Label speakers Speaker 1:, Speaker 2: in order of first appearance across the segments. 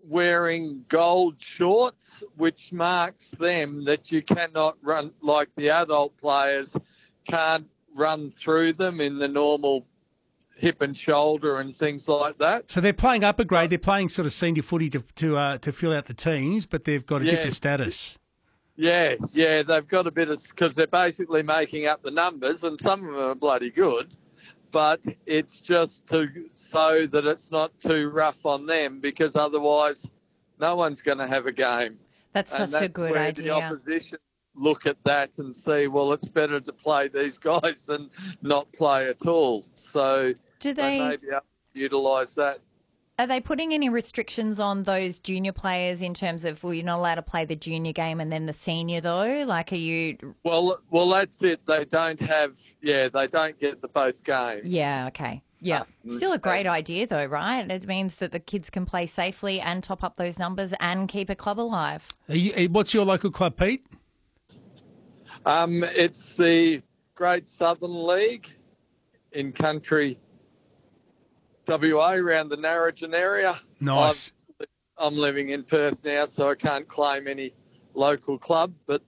Speaker 1: wearing gold shorts, which marks them that you cannot run like the adult players can't run through them in the normal hip and shoulder and things like that.
Speaker 2: So they're playing upper grade. They're playing sort of senior footy to fill out the teams, but they've got a different status.
Speaker 1: Yeah, they've got a bit of, because they're basically making up the numbers, and some of them are bloody good, but it's just so that it's not too rough on them, because otherwise no one's going to have a game.
Speaker 3: That's such a good idea.
Speaker 1: The opposition look at that and see, well, it's better to play these guys than not play at all. So they may be able to utilise that.
Speaker 3: Are they putting any restrictions on those junior players in terms of, well, you're not allowed to play the junior game and then the senior though? Like, are you?
Speaker 1: Well, that's it. They don't get the both games.
Speaker 3: Yeah, okay. Yeah. Still a great idea though, right? It means that the kids can play safely and top up those numbers and keep a club alive.
Speaker 2: What's your local club, Pete?
Speaker 1: It's the Great Southern League in country WA, around the Narrogin area.
Speaker 2: Nice.
Speaker 1: I'm living in Perth now, so I can't claim any local club, but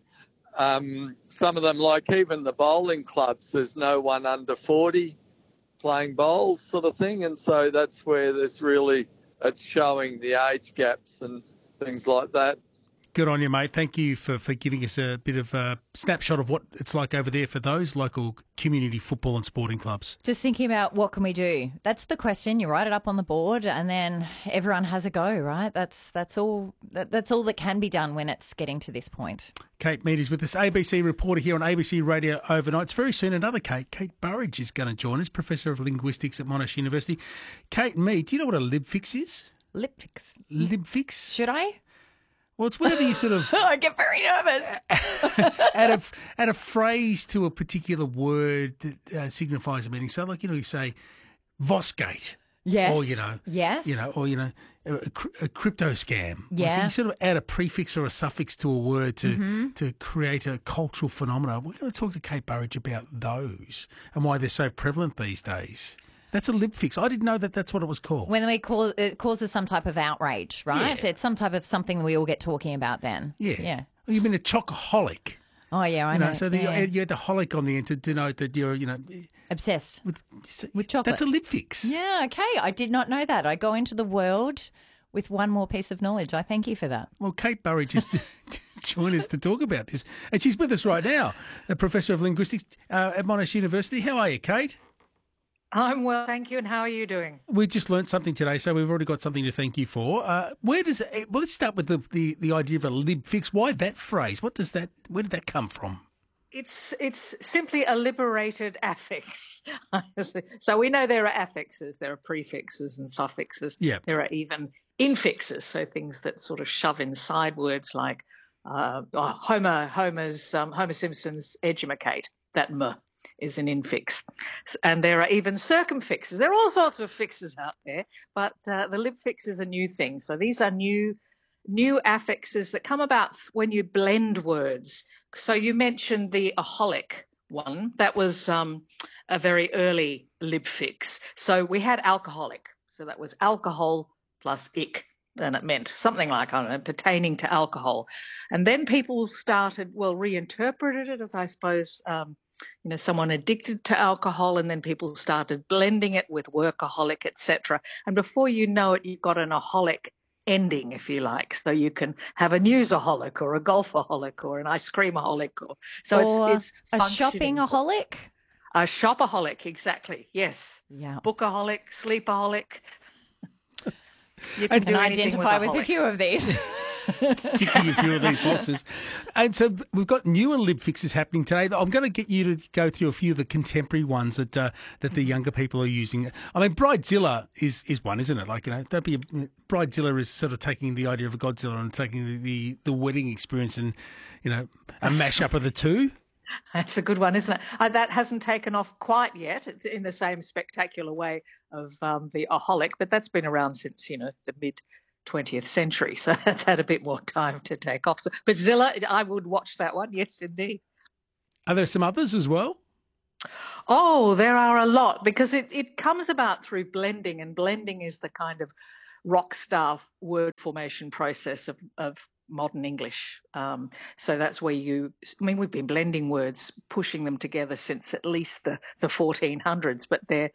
Speaker 1: some of them, like even the bowling clubs, there's no one under 40 playing bowls sort of thing, and so that's where it's showing the age gaps and things like that.
Speaker 2: Good on you, mate. Thank you for giving us a bit of a snapshot of what it's like over there for those local community football and sporting clubs.
Speaker 3: Just thinking about what can we do? That's the question. You write it up on the board and then everyone has a go, right? That's all that can be done when it's getting to this point.
Speaker 2: Kate Mead is with us, ABC reporter here on ABC Radio Overnights. Very soon another Kate Burridge is going to join us, Professor of Linguistics at Monash University. Kate Mead, do you know what a libfix is? Libfix?
Speaker 3: Should I?
Speaker 2: Well, it's whenever you sort of...
Speaker 3: I get very nervous.
Speaker 2: add a phrase to a particular word that signifies a meaning. So, like, you say, Vosgate.
Speaker 3: Yes.
Speaker 2: Or,
Speaker 3: Yes.
Speaker 2: A crypto scam.
Speaker 3: Yeah.
Speaker 2: Like you sort of add a prefix or a suffix to a word to create a cultural phenomenon. We're going to talk to Kate Burridge about those and why they're so prevalent these days. That's a libfix. I didn't know that that's what it was called.
Speaker 3: When it causes some type of outrage, right? Yeah. It's some type of something we all get talking about then.
Speaker 2: Yeah. Well, you mean a chocoholic?
Speaker 3: Oh, yeah, I know.
Speaker 2: So you had the holic on the end to denote that you're,
Speaker 3: obsessed
Speaker 2: with
Speaker 3: chocolate.
Speaker 2: That's a libfix.
Speaker 3: Yeah, okay. I did not know that. I go into the world with one more piece of knowledge. I thank you for that.
Speaker 2: Well, Kate Burridge has joined us to talk about this, and she's with us right now, a Professor of Linguistics at Monash University. How are you, Kate?
Speaker 4: I'm well, thank you. And how are you doing?
Speaker 2: We just learnt something today, so we've already got something to thank you for. Let's start with the idea of a libfix. Why that phrase? Where did that come from?
Speaker 4: It's simply a liberated affix. So we know there are affixes, there are prefixes and suffixes.
Speaker 2: Yeah.
Speaker 4: There are even infixes, so things that sort of shove inside words like Homer Simpson's edumacate, that m is an infix. And there are even circumfixes. There are all sorts of fixes out there, but the libfix is a new thing. So these are new affixes that come about when you blend words. So you mentioned the aholic one. That was a very early libfix. So we had alcoholic. So that was alcohol plus ick. And it meant something like, I don't know, pertaining to alcohol. And then people started, reinterpreted it as, I suppose, someone addicted to alcohol, and then people started blending it with workaholic, etc. And before you know it, you've got an aholic ending, if you like. So you can have a newsaholic or a golfaholic or an ice creamaholic. So it's
Speaker 3: a shoppingaholic?
Speaker 4: A shopaholic, exactly, yes.
Speaker 3: Yeah.
Speaker 4: Bookaholic, sleepaholic.
Speaker 3: You can identify with a few of these.
Speaker 2: Ticking a few of these boxes. And so we've got newer libfixes happening today. I'm going to get you to go through a few of the contemporary ones that the younger people are using. I mean, Bridezilla is one, isn't it? Like, Bridezilla is sort of taking the idea of a Godzilla and taking the wedding experience and, a mashup of the two.
Speaker 4: That's a good one, isn't it? That hasn't taken off quite yet. It's in the same spectacular way of the aholic, but that's been around since, the mid-20th century. So that's had a bit more time to take off. But Zilla, I would watch that one. Yes, indeed.
Speaker 2: Are there some others as well?
Speaker 4: Oh, there are a lot, because it comes about through blending, and blending is the kind of rock star word formation process of modern English. So that's where we've been blending words, pushing them together since at least the 1400s, but they're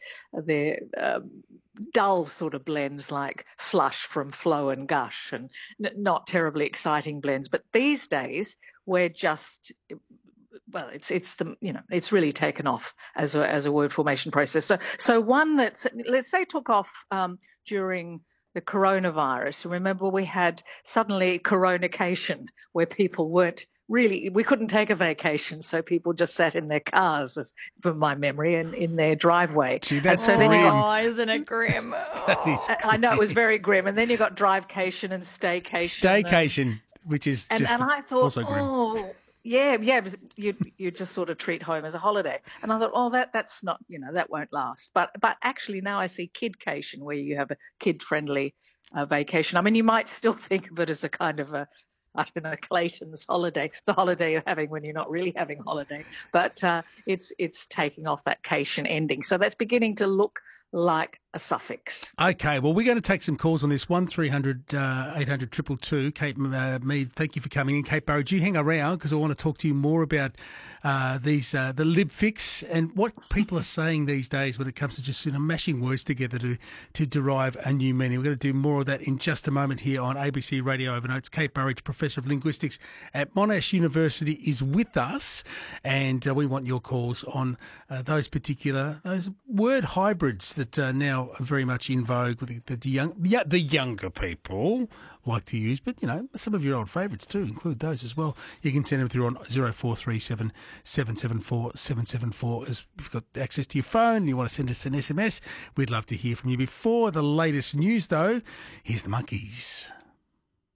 Speaker 4: dull sort of blends like flush from flow and gush, and not terribly exciting blends. But these days we're just, well, it's really taken off as a word formation process. So one that's, let's say, took off during the coronavirus. Remember, we had suddenly coronacation, where people we couldn't take a vacation, so people just sat in their cars, from my memory, and in their driveway.
Speaker 2: Gee, that's
Speaker 3: so
Speaker 2: grim.
Speaker 3: Isn't it grim?
Speaker 4: I know, it was very grim. And then you got drivecation and staycation.
Speaker 2: Staycation, which is
Speaker 4: and I thought,
Speaker 2: also grim.
Speaker 4: Yeah, you just sort of treat home as a holiday, and I thought, that's not, that won't last. But actually now I see kidcation, where you have a kid-friendly vacation. I mean, you might still think of it as a kind of Clayton's holiday, the holiday you're having when you're not really having holiday. But it's taking off that cation ending, so that's beginning to look like a suffix.
Speaker 2: Okay, well, we're going to take some calls on this. 1300 800 222. Kate Mead, thank you for coming in. Kate Burridge, you hang around, because I want to talk to you more about the LibFix and what people are saying these days when it comes to just mashing words together to derive a new meaning. We're going to do more of that in just a moment here on ABC Radio Overnights. Kate Burridge, Professor of Linguistics at Monash University, is with us, and we want your calls on those word hybrids that are now very much in vogue with the younger people like to use, but some of your old favourites too, include those as well. You can send them through on 0437 774 774. As you've got access to your phone and you want to send us an SMS, we'd love to hear from you. Before the latest news though, here's the Monkees.